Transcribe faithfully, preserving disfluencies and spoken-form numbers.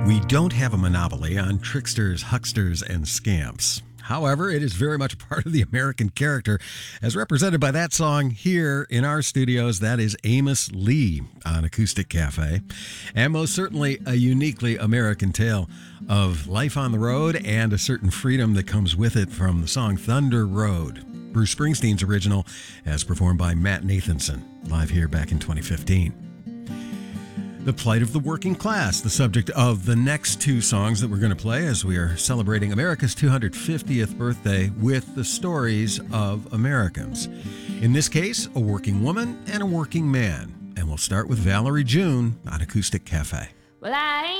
We don't have a monopoly on tricksters, hucksters, and scamps. However, it is very much a part of the American character, as represented by that song here in our studios. That is Amos Lee on Acoustic Cafe, and most certainly a uniquely American tale of life on the road and a certain freedom that comes with it from the song Thunder Road, Bruce Springsteen's original, as performed by Matt Nathanson, live here back in twenty fifteen. The plight of the working class, the subject of the next two songs that we're going to play as we are celebrating America's two hundred fiftieth birthday with the stories of Americans. In this case, a working woman and a working man. And we'll start with Valerie June on Acoustic Cafe. Well, I